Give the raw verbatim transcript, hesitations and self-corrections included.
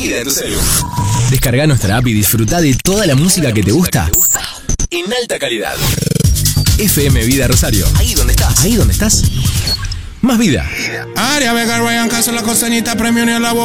vida en tu celu. Descarga nuestra app y disfruta de toda la música que te gusta en alta calidad. F M Vida Rosario. Ahí donde estás. Ahí donde estás. Más vida. Área Vega, Ryan Caso, la costanita, premio ni a la voz.